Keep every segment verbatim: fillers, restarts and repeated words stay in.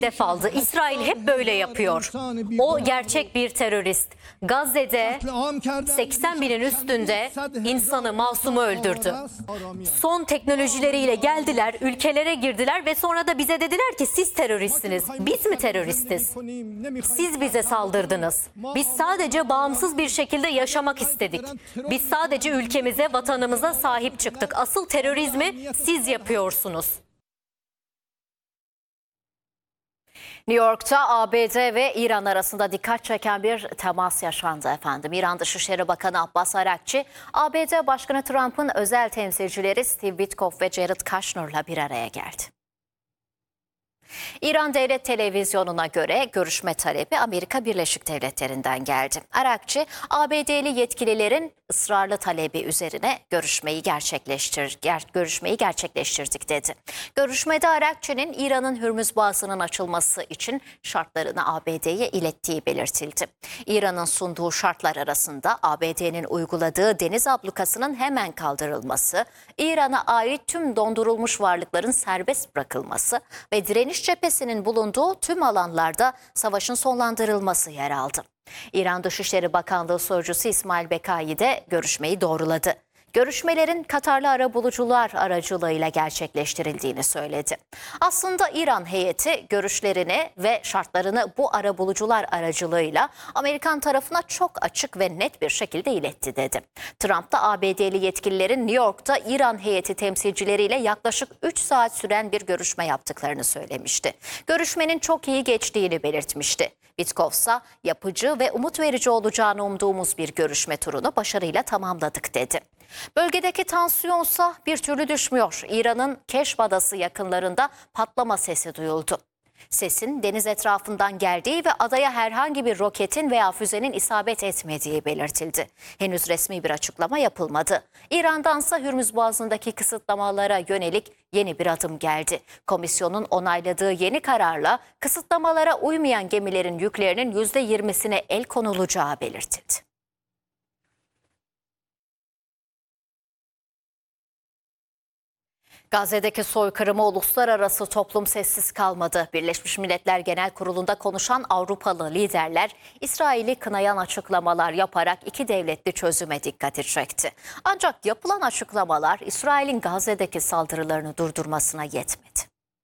hedef aldı. İsrail hep böyle yapıyor. O gerçek bir terörist. Gazze'de seksen binin üstünde insanı, masumu öldürdü. Son teknolojileriyle geldiler, ülkelere girdiler ve sonra da bize dediler ki siz teröristsiniz. Biz mi teröristiz? Siz bize saldırdınız. Biz sadece bağımsız bir şekilde yaşamak istedik. Biz sadece ülkemize, vatanımıza sahip çıktık. Asıl terörizmi siz yapıyorsunuz. New York'ta A B D ve İran arasında dikkat çeken bir temas yaşandı efendim. İran Dışişleri Bakanı Abbas Araghchi, A B D Başkanı Trump'ın özel temsilcileri Steve Witkoff ve Jared Kushner'la bir araya geldi. İran Devlet Televizyonu'na göre görüşme talebi Amerika Birleşik Devletleri'nden geldi. Araghchi, A B D'li yetkililerin ısrarlı talebi üzerine görüşmeyi gerçekleştir, ger, görüşmeyi gerçekleştirdik dedi. Görüşmede Araghchi'nin İran'ın Hürmüz Boğazı'nın açılması için şartlarını A B D'ye ilettiği belirtildi. İran'ın sunduğu şartlar arasında A B D'nin uyguladığı deniz ablukasının hemen kaldırılması, İran'a ait tüm dondurulmuş varlıkların serbest bırakılması ve direniş cephesinin bulunduğu tüm alanlarda savaşın sonlandırılması yer aldı. İran Dışişleri Bakanlığı Sözcüsü İsmail Bekai de görüşmeyi doğruladı. Görüşmelerin Katarlı arabulucular aracılığıyla gerçekleştirildiğini söyledi. Aslında İran heyeti görüşlerini ve şartlarını bu arabulucular aracılığıyla Amerikan tarafına çok açık ve net bir şekilde iletti dedi. Trump da A B D'li yetkililerin New York'ta İran heyeti temsilcileriyle yaklaşık üç saat süren bir görüşme yaptıklarını söylemişti. Görüşmenin çok iyi geçtiğini belirtmişti. Witkoff ise yapıcı ve umut verici olacağını umduğumuz bir görüşme turunu başarıyla tamamladık dedi. Bölgedeki tansiyonsa bir türlü düşmüyor. İran'ın Keşf Adası yakınlarında patlama sesi duyuldu. Sesin deniz etrafından geldiği ve adaya herhangi bir roketin veya füzenin isabet etmediği belirtildi. Henüz resmi bir açıklama yapılmadı. İran'dansa Hürmüz Boğazı'ndaki kısıtlamalara yönelik yeni bir adım geldi. Komisyonun onayladığı yeni kararla kısıtlamalara uymayan gemilerin yüklerinin yüzde yirmisine el konulacağı belirtildi. Gazze'deki soykırımı uluslararası toplum sessiz kalmadı. Birleşmiş Milletler Genel Kurulu'nda konuşan Avrupalı liderler İsrail'i kınayan açıklamalar yaparak iki devletli çözüme dikkati çekti. Ancak yapılan açıklamalar İsrail'in Gazze'deki saldırılarını durdurmasına yetmedi.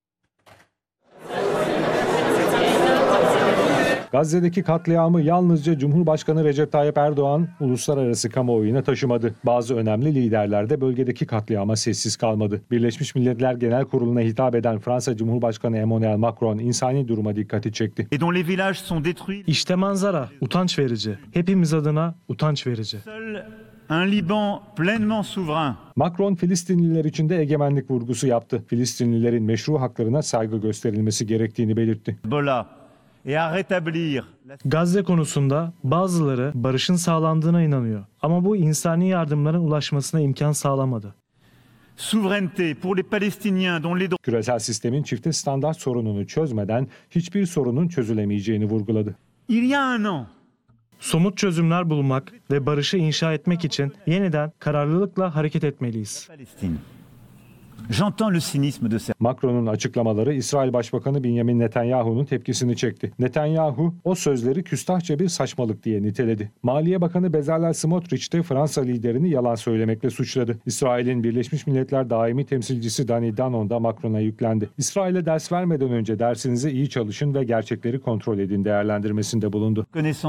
Gazze'deki katliamı yalnızca Cumhurbaşkanı Recep Tayyip Erdoğan uluslararası kamuoyuna taşımadı. Bazı önemli liderler de bölgedeki katliama sessiz kalmadı. Birleşmiş Milletler Genel Kurulu'na hitap eden Fransa Cumhurbaşkanı Emmanuel Macron insani duruma dikkati çekti. İşte manzara, utanç verici. Hepimiz adına utanç verici. Un Liban pleinement souverain. Macron Filistinliler için de egemenlik vurgusu yaptı. Filistinlilerin meşru haklarına saygı gösterilmesi gerektiğini belirtti. Gazze konusunda bazıları barışın sağlandığına inanıyor. Ama bu insani yardımların ulaşmasına imkan sağlamadı. Küresel sistemin çifte standart sorununu çözmeden hiçbir sorunun çözülemeyeceğini vurguladı. Somut çözümler bulmak ve barışı inşa etmek için yeniden kararlılıkla hareket etmeliyiz. Macron'un açıklamaları İsrail Başbakanı Benjamin Netanyahu'nun tepkisini çekti. Netanyahu o sözleri küstahça bir saçmalık diye niteledi. Maliye Bakanı Bezalel Smotrich de Fransa liderini yalan söylemekle suçladı. İsrail'in Birleşmiş Milletler Daimi Temsilcisi Danny Danon da Macron'a yüklendi. İsrail'e ders vermeden önce dersinize iyi çalışın ve gerçekleri kontrol edin değerlendirmesinde bulundu.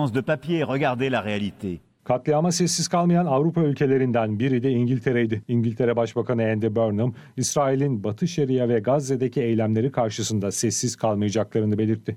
Katliama sessiz kalmayan Avrupa ülkelerinden biri de İngiltere'ydi. İngiltere Başbakanı Andy Burnham, İsrail'in Batı Şeria ve Gazze'deki eylemleri karşısında sessiz kalmayacaklarını belirtti.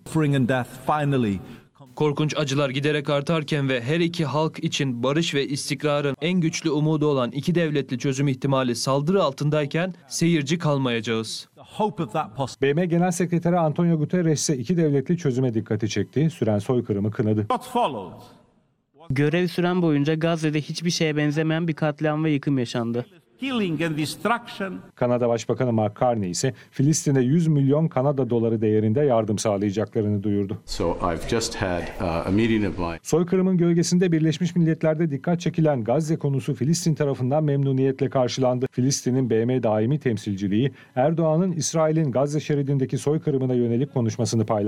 Korkunç acılar giderek artarken ve her iki halk için barış ve istikrarın en güçlü umudu olan iki devletli çözüm ihtimali saldırı altındayken seyirci kalmayacağız. B M Genel Sekreteri Antonio Guterres ise iki devletli çözüme dikkati çekti, süren soykırımı kınadı. Görev süren boyunca Gazze'de hiçbir şeye benzemeyen bir katliam ve yıkım yaşandı. Kanada Başbakanı Mark Carney ise Filistin'e yüz milyon Kanada doları değerinde yardım sağlayacaklarını duyurdu. So I've just had uh, a meeting of my... Soykırımın gölgesinde Birleşmiş Milletler'de dikkat çekilen Gazze konusu Filistin tarafından memnuniyetle karşılandı. Filistin'in B M daimi temsilciliği Erdoğan'ın İsrail'in Gazze şeridindeki soykırımına yönelik konuşmasını paylaştı.